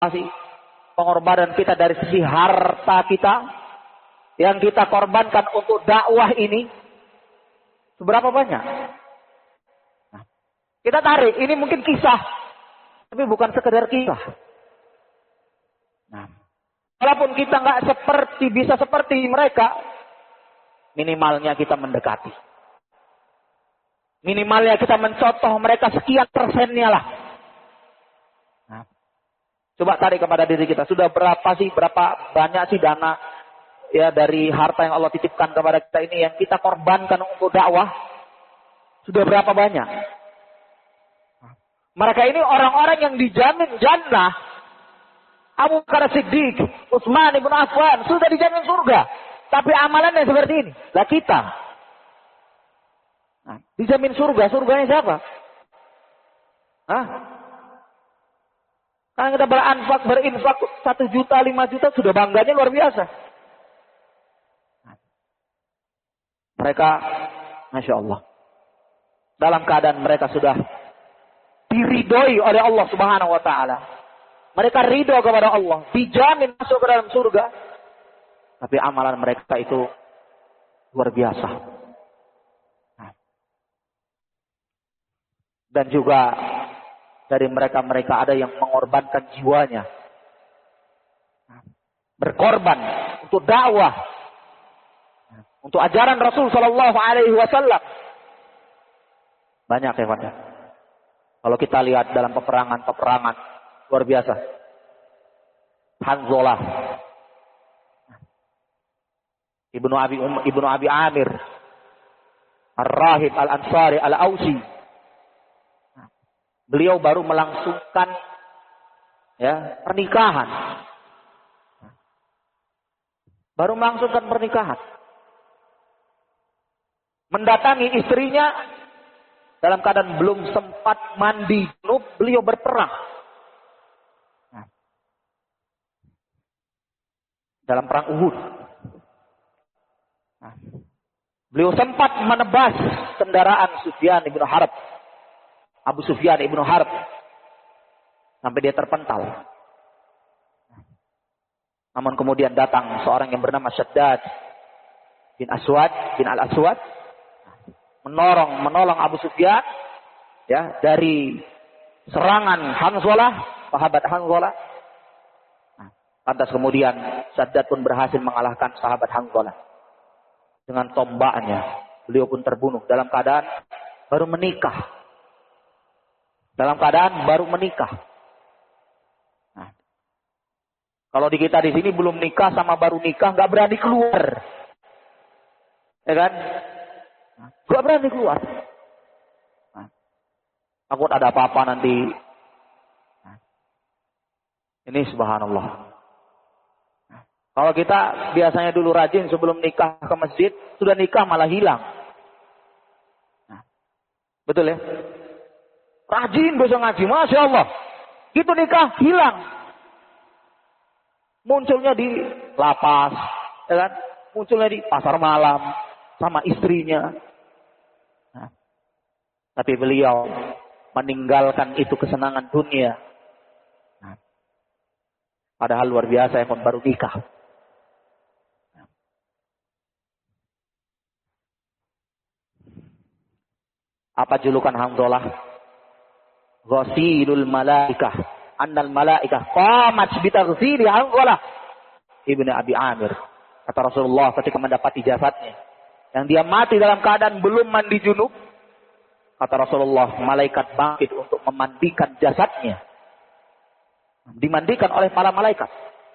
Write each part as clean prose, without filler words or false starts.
sih pengorbanan kita dari sisi harta kita yang kita korbankan untuk dakwah ini? Seberapa banyak? Nah, kita tarik, ini mungkin kisah, tapi bukan sekedar kisah. Nah, walaupun kita nggak bisa seperti mereka, minimalnya kita mendekati. Minimalnya kita mencontoh mereka sekian persennya lah. Nah, coba tarik kepada diri kita. Sudah berapa banyak sih dana ya dari harta yang Allah titipkan kepada kita ini yang kita korbankan untuk dakwah? Sudah berapa banyak? Mereka ini orang-orang yang dijamin jannah. Abu Bakar Siddiq, Utsman ibn Affan sudah dijamin surga. Tapi amalannya seperti ini. Lah kita. Nah, dijamin surga. Surganya siapa? Hah? Karena kita berinfak 1 juta, 5 juta sudah bangganya luar biasa. Mereka, Masya Allah, dalam keadaan mereka sudah diridhoi oleh Allah Subhanahu Wa Taala. Mereka ridho kepada Allah, dijamin masuk ke dalam surga. Tapi amalan mereka itu luar biasa. Dan juga dari mereka ada yang mengorbankan jiwanya. Berkorban untuk dakwah. Untuk ajaran Rasul Sallallahu Alaihi Wasallam. Banyak ya, Pak. Kalau kita lihat dalam peperangan luar biasa. Hanzalah, Ibnu Abi Amir, Ar-Rahib Al-Ansari Al-Ausi. Beliau baru melangsungkan pernikahan. Baru melangsungkan pernikahan. Mendatangi istrinya dalam keadaan belum sempat mandi junub, beliau berperang. Dalam perang Uhud. Beliau sempat menebas kendaraan Sufyan ibn Harb. Abu Sufyan ibn Harb. Sampai dia terpental. Namun kemudian datang seorang yang bernama Shaddad bin Al-Aswad. Menolong Abu Sufyan dari serangan Hanzalah, sahabat Hanzalah. Lantas kemudian Shaddad pun berhasil mengalahkan sahabat Hanzalah dengan tombaknya. Beliau pun terbunuh dalam keadaan baru menikah. Nah, kalau di kita di sini belum nikah sama baru nikah nggak berani keluar, ya kan? Nggak berani keluar. Nah, takut ada apa-apa nanti. Nah, ini subhanallah. Kalau kita biasanya dulu rajin sebelum nikah ke masjid, sudah nikah malah hilang. Nah, betul ya? Rajin besok ngaji, Masya Allah. Gitu nikah, hilang. Munculnya di lapas, ya kan? Munculnya di pasar malam, sama istrinya. Nah, tapi beliau meninggalkan itu kesenangan dunia. Nah, padahal luar biasa ya, baru nikah. Apa julukan Hanzalah? Ghasilul malaikah. Annal malaikah qamat bitaghsili Hanzalah Ibnu Abi Amir. Kata Rasulullah ketika mendapati jasadnya, yang dia mati dalam keadaan belum mandi junub. Kata Rasulullah, malaikat bangkit untuk memandikan jasadnya. Dimandikan oleh para malaikat.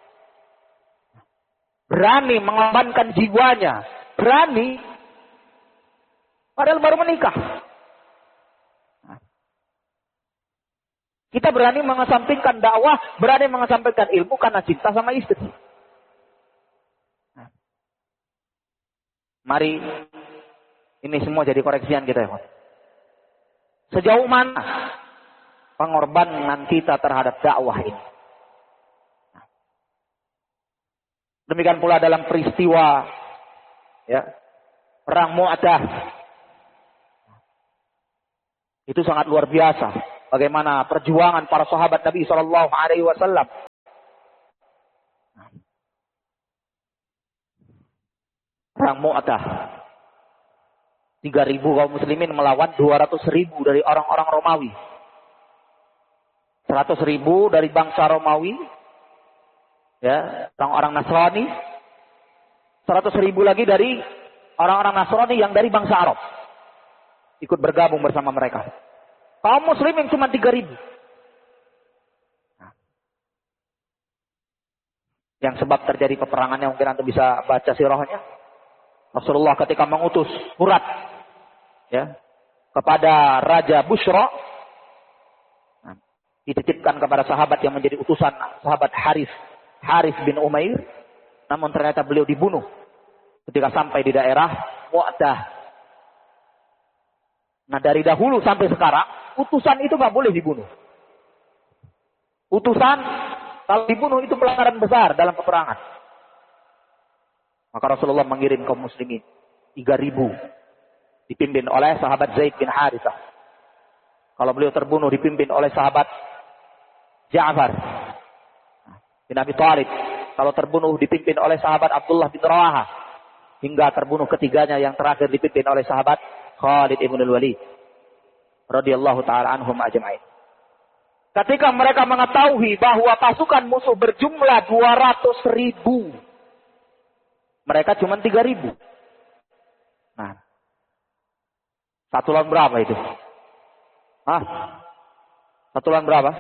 Berani mengorbankan jiwanya. Berani. Padahal baru menikah. Kita berani mengesampingkan dakwah, berani mengesampingkan ilmu karena cinta sama istri. Mari ini semua jadi koreksian kita ya. Sejauh mana pengorbanan kita terhadap dakwah ini? Demikian pula dalam peristiwa perang Mu'tah. Itu sangat luar biasa. Bagaimana perjuangan para sahabat Nabi SAW Perang Mu'tah. 3.000 kaum muslimin melawan 200.000 dari orang-orang Romawi. 100.000 dari bangsa Romawi. Ya, orang-orang Nasrani. 100.000 lagi dari orang-orang Nasrani yang dari bangsa Arab. Ikut bergabung bersama mereka. Kaum muslimin cuma 3.000. Yang sebab terjadi peperangannya mungkin Anda bisa baca sirahnya. Rasulullah ketika mengutus surat ya kepada Raja Bushra, dititipkan kepada sahabat yang menjadi utusan, sahabat Harith bin Umair, namun ternyata beliau dibunuh ketika sampai di daerah Mu'tah. Nah, dari dahulu sampai sekarang utusan itu nggak boleh dibunuh. Utusan kalau dibunuh itu pelanggaran besar dalam peperangan. Maka Rasulullah mengirim kaum muslimin 3.000 dipimpin oleh sahabat Zaid bin Harithah. Kalau beliau terbunuh dipimpin oleh sahabat Ja'far bin Abi Thalib. Kalau terbunuh dipimpin oleh sahabat Abdullah bin Rawaha. Hingga terbunuh ketiganya yang terakhir dipimpin oleh sahabat Khalid ibn al-Walid radhiyallahu taala anhum ajma'in. Ketika mereka mengetahui bahwa pasukan musuh berjumlah 200.000, mereka cuma 3.000. Nah, satu lawan berapa itu? Satu lawan berapa?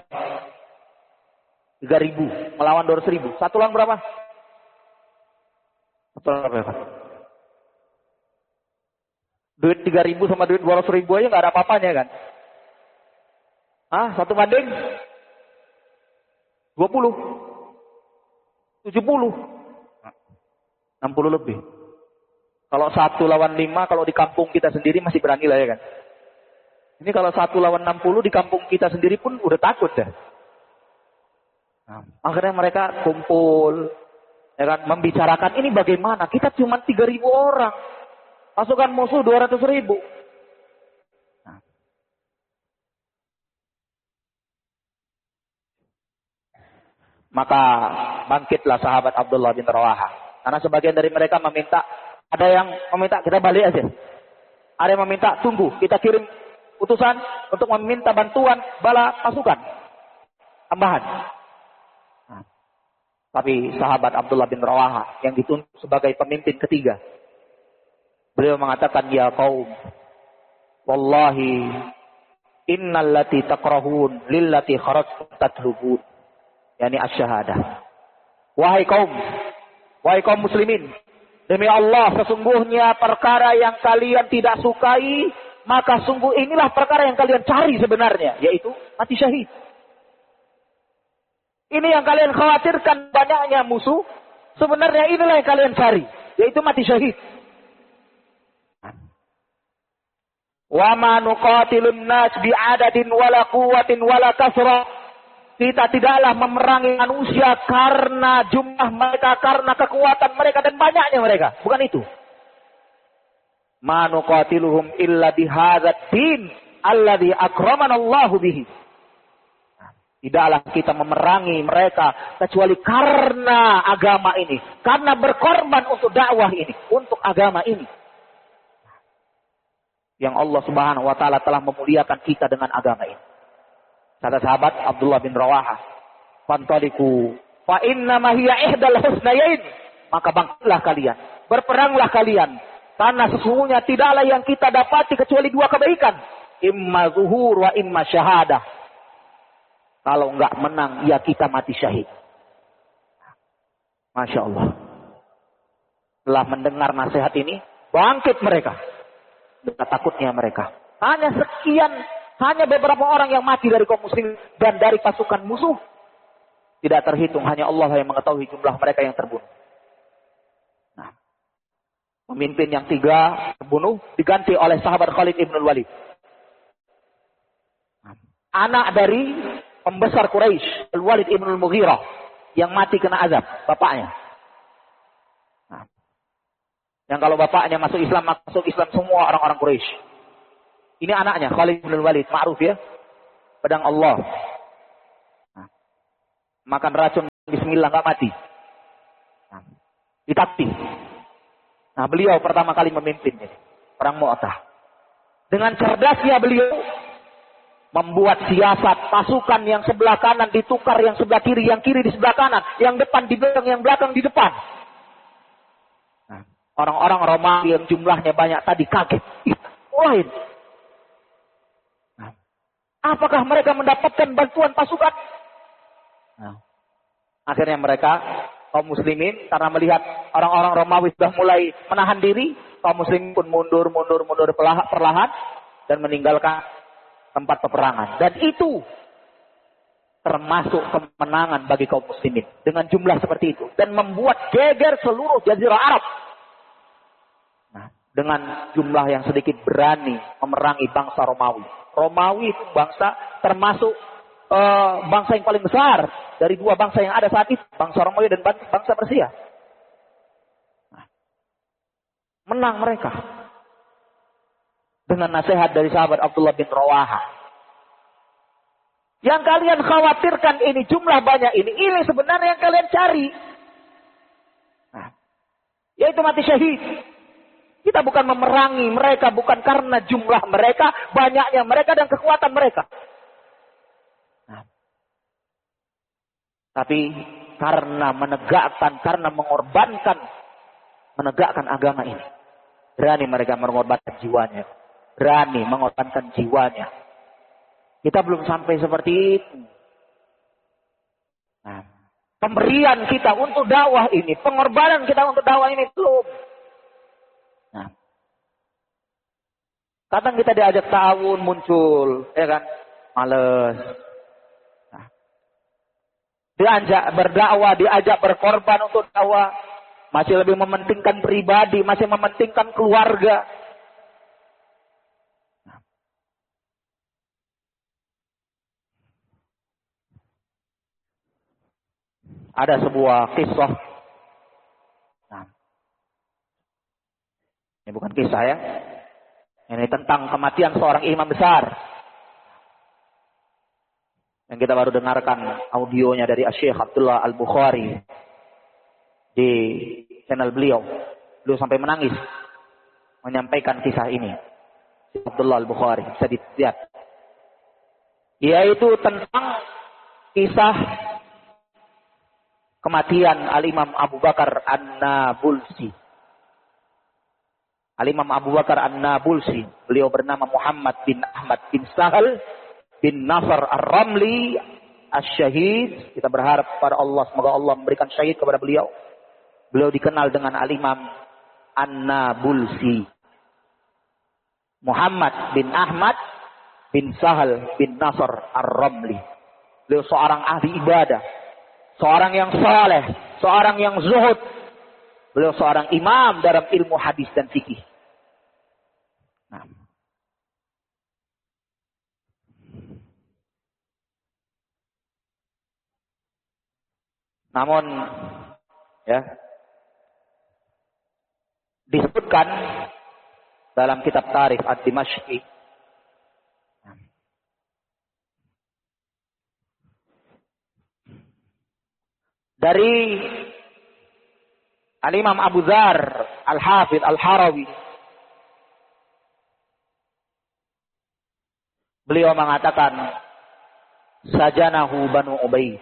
3.000 melawan 200.000. Satu lawan berapa? Satu lawan berapa? Duit 3.000 sama duit 200.000 aja nggak ada apa-apanya kan? Satu banding 20, 70, 60 lebih. Kalau 1 lawan 5, kalau di kampung kita sendiri masih berani lah ya kan. Ini kalau 1 lawan 60 di kampung kita sendiri pun udah takut dah. Akhirnya mereka kumpul, ya kan, membicarakan ini bagaimana. Kita cuma 3.000 orang, pasukan musuh 200.000. Maka bangkitlah sahabat Abdullah bin Rawaha. Karena sebagian dari mereka meminta, ada yang meminta kita balik aja. Ada yang meminta tunggu, kita kirim utusan untuk meminta bantuan bala pasukan tambahan. Tapi sahabat Abdullah bin Rawaha yang ditunjuk sebagai pemimpin ketiga, beliau mengatakan, ya qaum, wallahi innal lati takrahun lillati kharajtum tatlubun. Yani asy-syahadah. Wahai kaum muslimin, demi Allah sesungguhnya perkara yang kalian tidak sukai, maka sungguh inilah perkara yang kalian cari sebenarnya, yaitu mati syahid. Ini yang kalian khawatirkan banyaknya musuh, sebenarnya inilah yang kalian cari, yaitu mati syahid. Wa ma nuqatilun nas bi'adadin wala quwwatin wala kasra. Kita tidaklah memerangi manusia karena jumlah mereka, karena kekuatan mereka dan banyaknya mereka. Bukan itu. Ma nuqatiluhum illa bihadzal din alladzi akramana Allahu bihi. Tidaklah kita memerangi mereka kecuali karena agama ini, karena berkorban untuk dakwah ini, untuk agama ini. Yang Allah Subhanahu wa taala telah memuliakan kita dengan agama ini. Kata sahabat Abdullah bin Rawaha, "Fantaliku fa inna ma hiya ihdal husnayain." Maka bangkitlah kalian, berperanglah kalian, karena sesungguhnya tidaklah yang kita dapati kecuali 2 kebaikan, imma zuhur wa imma syahadah. Kalau enggak menang, ya kita mati syahid. Masya Allah. Setelah mendengar nasihat ini, bangkit mereka. Dengan takutnya mereka. Hanya beberapa orang yang mati dari kaum muslim dan dari pasukan musuh. Tidak terhitung, hanya Allah yang mengetahui jumlah mereka yang terbunuh. Nah, pemimpin yang 3 terbunuh diganti oleh sahabat Khalid ibn al-Walid. Anak dari pembesar Quraisy, Al-Walid ibn al-Mughirah, yang mati kena azab, bapaknya. Nah, yang kalau bapaknya masuk Islam semua orang-orang Quraisy. Ini anaknya, Khalid bin Walid, ma'ruf ya. Pedang Allah. Nah, makan racun bismillah, enggak mati. Nah, ditakti. Nah, beliau pertama kali memimpin ini, perang Mu'tah. Dengan cerdasnya beliau membuat siasat pasukan yang sebelah kanan ditukar yang sebelah kiri, yang kiri di sebelah kanan, yang depan di belakang, yang belakang di depan. Nah, orang-orang Romawi yang jumlahnya banyak tadi kaget. Lain. Nah, apakah mereka mendapatkan bantuan pasukan? Nah, akhirnya mereka, kaum muslimin, karena melihat orang-orang Romawi sudah mulai menahan diri, kaum muslimin pun mundur perlahan dan meninggalkan tempat peperangan. Dan itu termasuk kemenangan bagi kaum muslimin dengan jumlah seperti itu dan membuat geger seluruh jazirah Arab. Nah, dengan jumlah yang sedikit berani memerangi bangsa Romawi. Romawi itu bangsa termasuk bangsa yang paling besar dari dua bangsa yang ada saat itu, bangsa Romawi dan bangsa Persia. Nah, menang mereka dengan nasihat dari sahabat Abdullah bin Rawaha. Yang kalian khawatirkan ini, jumlah banyak ini sebenarnya yang kalian cari. Nah, yaitu mati syahid. Kita bukan memerangi mereka, bukan karena jumlah mereka, banyaknya mereka dan kekuatan mereka. Nah, tapi karena menegakkan agama ini. Berani mereka mengorbankan jiwanya. Berani mengorbankan jiwanya. Kita belum sampai seperti itu. Nah, pemberian kita untuk dakwah ini, pengorbanan kita untuk dakwah ini belum. Nah, kadang kita diajak ta'awun muncul, ya kan? Males. Nah, diajak berdakwah, diajak berkorban untuk dakwah, masih lebih mementingkan pribadi, masih mementingkan keluarga. Nah, ada sebuah kisah. Nah, ini bukan kisah ya. Ini tentang kematian seorang imam besar. Yang kita baru dengarkan audionya dari Syekh Abdullah Al-Bukhari di channel beliau. Beliau sampai menangis menyampaikan kisah ini. Abdullah Al-Bukhari, bisa dilihat. Yaitu tentang kisah kematian Al-Imam Abu Bakar An-Nabulsi. Al-Imam Abu Bakar An-Nabulsi, beliau bernama Muhammad bin Ahmad bin Sahal bin Nasr Ar-Ramli Asy-Syahid. Kita berharap kepada Allah, semoga Allah memberikan syahid kepada beliau. Beliau dikenal dengan Al-Imam An-Nabulsi. Muhammad bin Ahmad bin Sahal bin Nasr Ar-Ramli. Beliau seorang ahli ibadah, seorang yang saleh, seorang yang zuhud. Beliau seorang imam dalam ilmu hadis dan fikih. Nah, namun ya disebutkan dalam kitab Tarikh Ad-Dimashqi dari Al-Imam Abu Dzar Al-Hafidh Al-Harawi, beliau mengatakan sajanahu Banu Ubaid,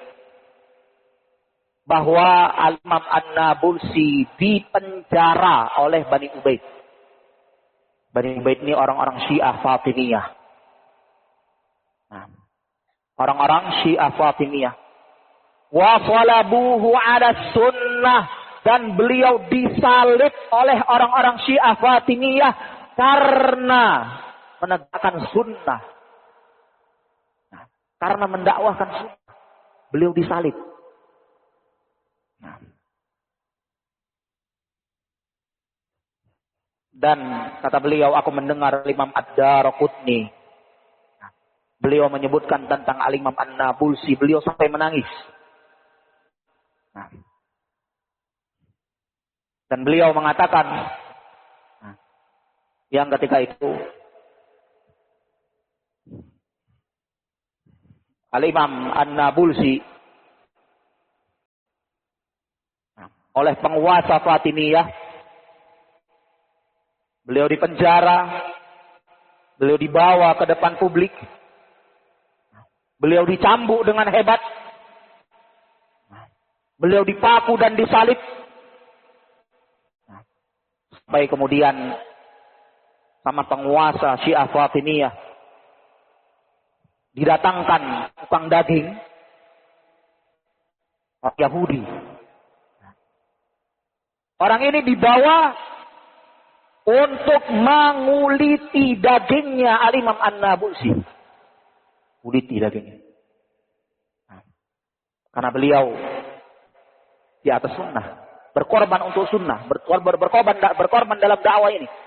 bahwa Al-Imam An-Nabulsi dipenjara oleh Bani Ubaid. Bani Ubaid ini orang-orang Syiah Fatimiyah. Nah, orang-orang Syiah Fatimiyah. Wa salabuhu ala sunnah, dan beliau disalib oleh orang-orang Syiah Fatimiyah karena menegakkan sunnah. Nah, karena mendakwahkan sunnah, beliau disalib. Nah, dan kata beliau, aku mendengar Imam Ad-Daraqutni. Nah, beliau menyebutkan tentang Al-Imam An-Nabulsi, beliau sampai menangis. Nah, dan beliau mengatakan, nah, yang ketika itu Al-Imam An-Nabulsi oleh penguasa Fatimiyah Beliau dipenjara, beliau dibawa ke depan publik, beliau dicambuk dengan hebat, beliau dipaku dan disalib, sampai kemudian sama penguasa Syiah Fatimiyah didatangkan tukang daging Yahudi. Orang ini dibawa untuk menguliti dagingnya Al-Imam An-Nabulsi. Uliti dagingnya. Karena beliau di atas sunnah. Berkorban untuk sunnah. Berkorban dalam dakwah ini.